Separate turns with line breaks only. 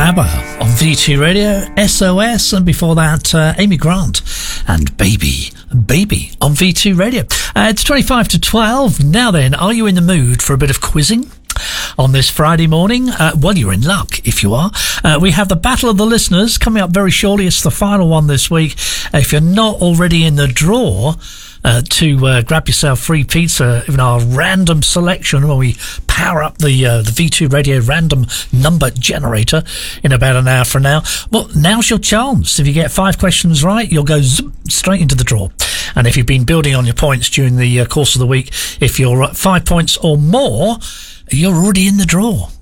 ABBA on V2 Radio, SOS, and before that, Amy Grant and Baby on V2 Radio. It's 25 to 12. Now then, are you in the mood for a bit of quizzing on this Friday morning? Well, you're in luck if you are. We have the Battle of the Listeners coming up very shortly. It's the final one this week. If you're not already in the draw to grab yourself free pizza in our random selection where we power up the V2 Radio random number generator in about an hour from now, well, now's your chance. If you get 5 questions right, you'll go straight into the draw. And if you've been building on your points during the course of the week, if you're at 5 points or more, you're already in the draw.